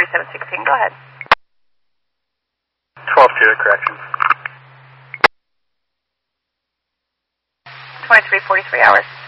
3716, go ahead. 12-2 at corrections. 2343 hours.